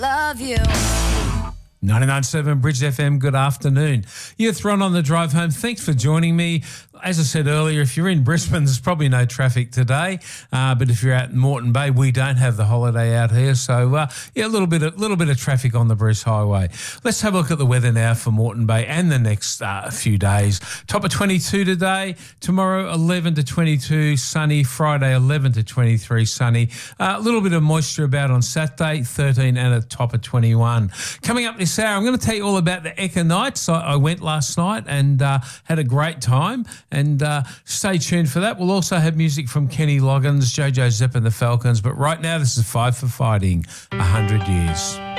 Love you. 99.7 Bridge FM, good afternoon. You're Thron on the drive home. Thanks for joining me. As I said earlier, if you're in Brisbane, there's probably no traffic today. But if you're out in Moreton Bay, we don't have the holiday out here. So, a little bit of traffic on the Bruce Highway. Let's have a look at the weather now for Moreton Bay and the next few days. Top of 22 today. Tomorrow, 11 to 22, sunny. Friday, 11 to 23, sunny. A little bit of moisture about on Saturday, 13 and a top of 21. Coming up this hour, I'm going to tell you all about the Ekka Nights. I went last night and had a great time. And stay tuned for that. We'll also have music from Kenny Loggins, Jojo Zepp and the Falcons. But right now, this is Five for Fighting, 100 Years.